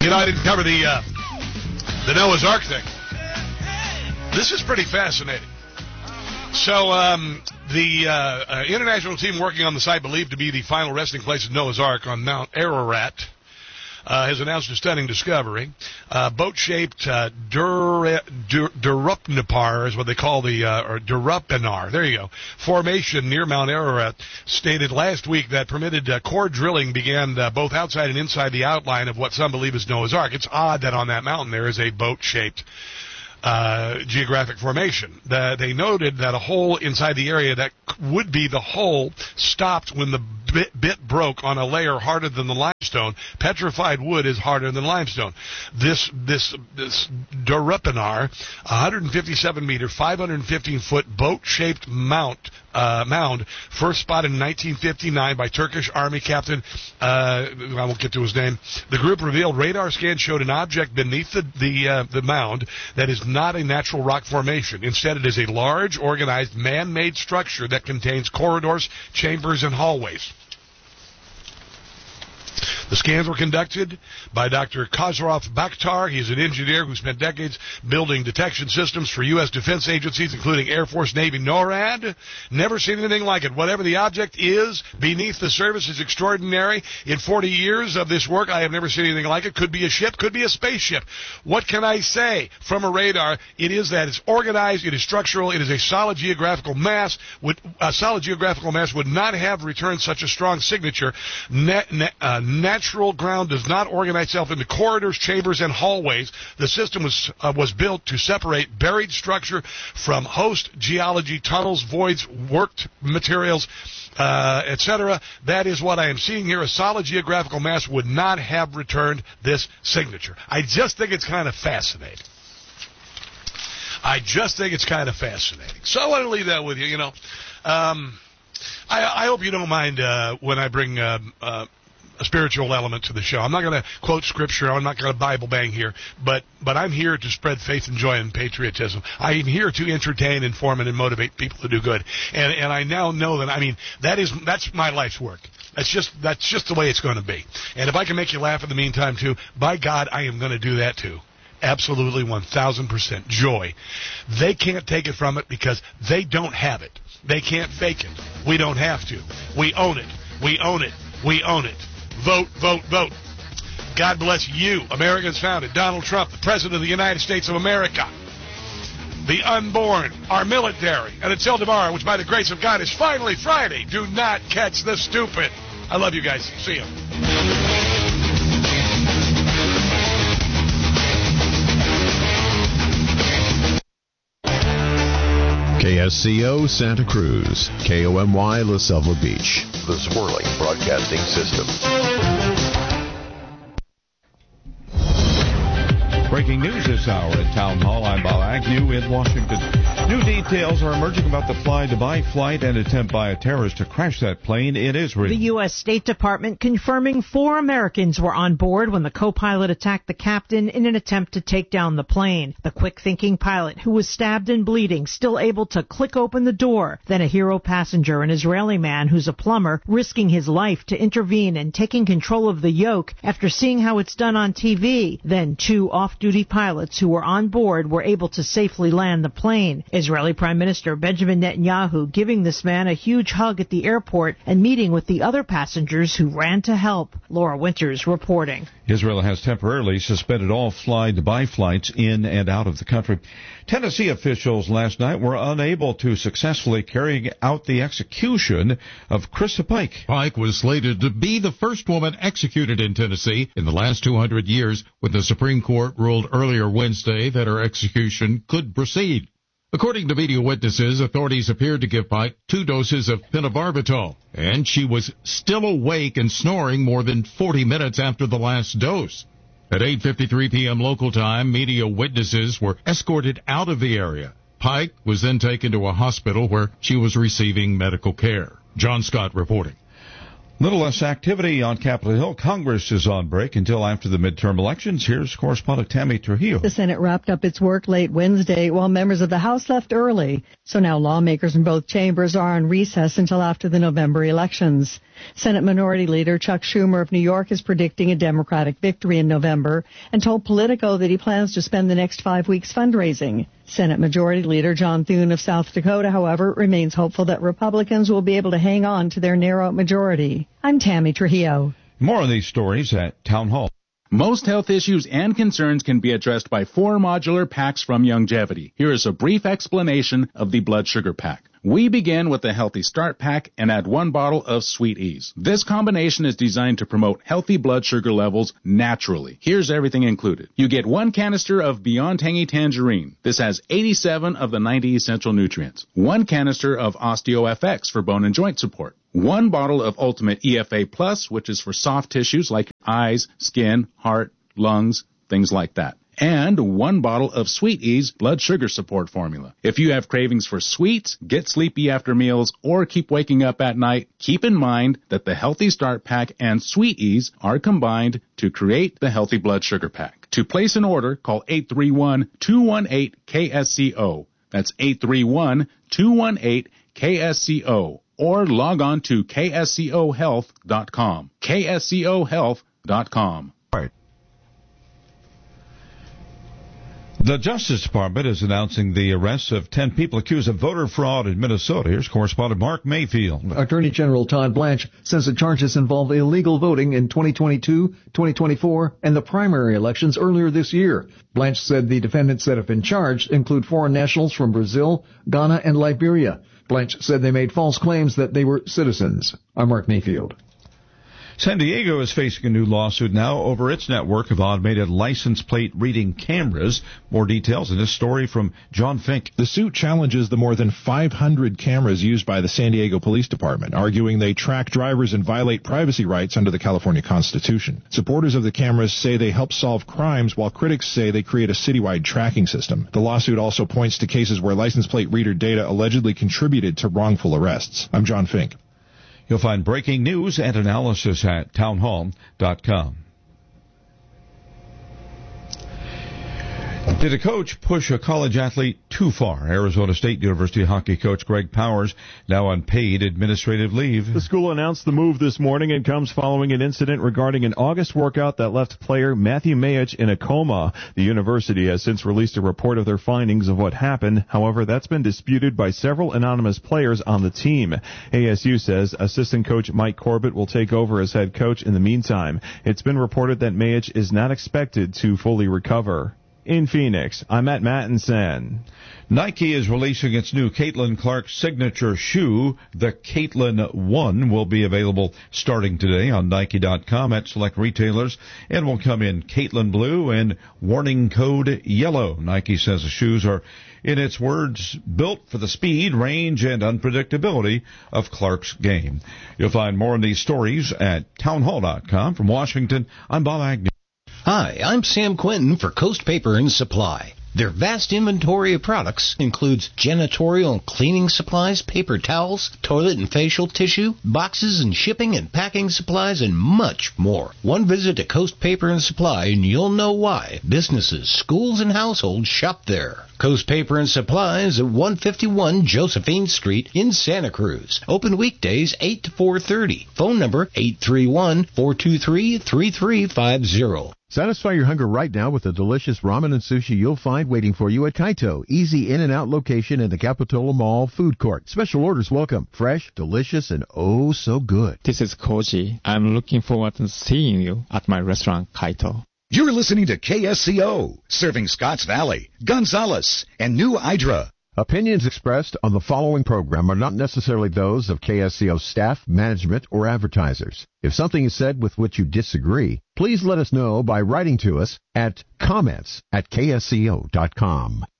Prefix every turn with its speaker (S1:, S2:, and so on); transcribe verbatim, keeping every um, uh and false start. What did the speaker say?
S1: You know, I didn't cover the uh, the Noah's Ark thing. This is pretty fascinating. So, um, the uh, uh, international team working on the site believed to be the final resting place of Noah's Ark on Mount Ararat uh, has announced a stunning discovery. Uh, boat-shaped uh, Dur- Dur- Durupnapar is what they call the, uh, or Durupinar, there you go, formation near Mount Ararat stated last week that permitted uh, core drilling began uh, both outside and inside the outline of what some believe is Noah's Ark. It's odd that on that mountain there is a boat-shaped Uh, geographic formation. The, they noted that a hole inside the area that would be the hole stopped when the bit, bit broke on a layer harder than the limestone. Petrified wood is harder than limestone. This this this Durupinar, one hundred fifty-seven meter, five hundred fifteen foot boat-shaped mount uh, mound, first spotted in nineteen fifty-nine by Turkish Army Captain. Uh, I won't get to his name. The group revealed radar scans showed an object beneath the the, uh, the mound that is not a natural rock formation. Instead, it is a large, organized, man-made structure that contains corridors, chambers, and hallways. The scans were conducted by Doctor Khosrow Bakhtar. He's an engineer who spent decades building detection systems for U S defense agencies, including Air Force, Navy, NORAD. Never seen anything like it. Whatever the object is beneath the surface is extraordinary. In forty years of this work, I have never seen anything like it. Could be a ship, could be a spaceship. What can I say from a radar? It is that it's organized, it is structural, it is a solid geographical mass. Would, a solid geographical mass would not have returned such a strong signature. Net, net, uh, Natural ground does not organize itself into corridors, chambers, and hallways. The system was uh, was built to separate buried structure from host geology, tunnels, voids, worked materials, uh, et cetera. That is what I am seeing here. A solid geographical mass would not have returned this signature. I just think it's kind of fascinating. I just think it's kind of fascinating. So I want to leave that with you, you know. Um, I, I hope you don't mind uh, when I bring uh, uh, a spiritual element to the show. I'm not going to quote scripture. I'm not going to Bible bang here, but but I'm here to spread faith and joy and patriotism. I'm here to entertain, inform, and motivate people to do good. And and I now know that, I mean, that is that's my life's work. That's just that's just the way it's going to be. And if I can make you laugh in the meantime too, by God, I am going to do that too. Absolutely, one thousand percent joy. They can't take it from it because they don't have it. They can't fake it. We don't have to. We own it. We own it. We own it. Vote, vote, vote. God bless you. Americans founded. Donald Trump, the President of the United States of America. The unborn, our military. And until tomorrow, which by the grace of God is finally Friday, do not catch the stupid. I love you guys. See you.
S2: K S C O Santa Cruz, K O M Y La Selva Beach, the Swirling Broadcasting System.
S3: Breaking news this hour at Town Hall. I'm Bob Agnew in Washington. New details are emerging about the fly-Dubai flight and attempt by a terrorist to crash that plane in Israel.
S4: The U S. State Department confirming four Americans were on board when the co-pilot attacked the captain in an attempt to take down the plane. The quick-thinking pilot, who was stabbed and bleeding, still able to click open the door. Then a hero passenger, an Israeli man who's a plumber, risking his life to intervene and taking control of the yoke after seeing how it's done on T V. Then two off-duty pilots who were on board were able to safely land the plane. Israeli Prime Minister Benjamin Netanyahu giving this man a huge hug at the airport and meeting with the other passengers who ran to help. Laura Winters reporting.
S3: Israel has temporarily suspended all fly-Dubai flights in and out of the country. Tennessee officials last night were unable to successfully carry out the execution of Krista Pike.
S5: Pike was slated to be the first woman executed in Tennessee in the last two hundred years, when the Supreme Court ruled earlier Wednesday that her execution could proceed. According to media witnesses, authorities appeared to give Pike two doses of pentobarbital, and she was still awake and snoring more than forty minutes after the last dose. At eight fifty-three p.m. local time, media witnesses were escorted out of the area. Pike was then taken to a hospital where she was receiving medical care. John Scott reporting.
S3: Little less activity on Capitol Hill. Congress is on break until after the midterm elections. Here's correspondent Tammy Trujillo.
S6: The Senate wrapped up its work late Wednesday while members of the House left early. So now lawmakers in both chambers are on recess until after the November elections. Senate Minority Leader Chuck Schumer of New York is predicting a Democratic victory in November and told Politico that he plans to spend the next five weeks fundraising. Senate Majority Leader John Thune of South Dakota, however, remains hopeful that Republicans will be able to hang on to their narrow majority. I'm Tammy Trujillo.
S3: More on these stories at Town Hall.
S7: Most health issues and concerns can be addressed by four modular packs from Youngevity. Here is a brief explanation of the blood sugar pack. We begin with the Healthy Start Pack and add one bottle of Sweet Ease. This combination is designed to promote healthy blood sugar levels naturally. Here's everything included. You get one canister of Beyond Tangy Tangerine. This has eighty-seven of the ninety essential nutrients. One canister of OsteoFX for bone and joint support. One bottle of Ultimate E F A Plus, which is for soft tissues like eyes, skin, heart, lungs, things like that. And one bottle of Sweet Ease blood sugar support formula. If you have cravings for sweets, get sleepy after meals, or keep waking up at night, keep in mind that the Healthy Start Pack and Sweet Ease are combined to create the Healthy Blood Sugar Pack. To place an order, call eight three one, two one eight, K S C O. That's eight three one, two one eight, K S C O. Or log on to K S C O health dot com. K S C O health dot com.
S3: The Justice Department is announcing the arrests of ten people accused of voter fraud in Minnesota. Here's correspondent Mark Mayfield.
S8: Attorney General Todd Blanche says the charges involve illegal voting in twenty twenty-two, twenty twenty-four, and the primary elections earlier this year. Blanche said the defendants that have been charged include foreign nationals from Brazil, Ghana, and Liberia. Blanche said they made false claims that they were citizens. I'm Mark Mayfield.
S3: San Diego is facing a new lawsuit now over its network of automated license plate reading cameras. More details in this story from John Fink.
S9: The suit challenges the more than five hundred cameras used by the San Diego Police Department, arguing they track drivers and violate privacy rights under the California Constitution. Supporters of the cameras say they help solve crimes, while critics say they create a citywide tracking system. The lawsuit also points to cases where license plate reader data allegedly contributed to wrongful arrests. I'm John Fink.
S3: You'll find breaking news and analysis at townhall dot com. Did a coach push a college athlete too far? Arizona State University hockey coach Greg Powers now on paid administrative leave.
S10: The school announced the move this morning and comes following an incident regarding an August workout that left player Matthew Mayich in a coma. The university has since released a report of their findings of what happened. However, that's been disputed by several anonymous players on the team. A S U says assistant coach Mike Corbett will take over as head coach in the meantime. It's been reported that Mayich is not expected to fully recover. In Phoenix, I'm at Mattinson.
S3: Nike is releasing its new Caitlin Clark signature shoe. The Caitlin One will be available starting today on Nike dot com at select retailers and will come in Caitlin Blue and warning code Yellow. Nike says the shoes are, in its words, built for the speed, range, and unpredictability of Clark's game. You'll find more on these stories at townhall dot com. From Washington, I'm Bob Agnew.
S11: Hi, I'm Sam Quinton for Coast Paper and Supply. Their vast inventory of products includes janitorial and cleaning supplies, paper towels, toilet and facial tissue, boxes and shipping and packing supplies, and much more. One visit to Coast Paper and Supply and you'll know why businesses, schools, and households shop there. Coast Paper and Supply is at one fifty-one Josephine Street in Santa Cruz. Open weekdays eight to four thirty. Phone number eight three one, four two three, three three five zero.
S12: Satisfy your hunger right now with the delicious ramen and sushi you'll find waiting for you at Kaito. Easy in and out location in the Capitola Mall food court. Special orders welcome. Fresh, delicious, and oh so good.
S13: This is Koji. I'm looking forward to seeing you at my restaurant Kaito.
S14: You're listening to K S C O, serving Scotts Valley, Gonzales, and New Hydra.
S12: Opinions expressed on the following program are not necessarily those of K S C O staff, management, or advertisers. If something is said with which you disagree, please let us know by writing to us at comments at K S C O dot com.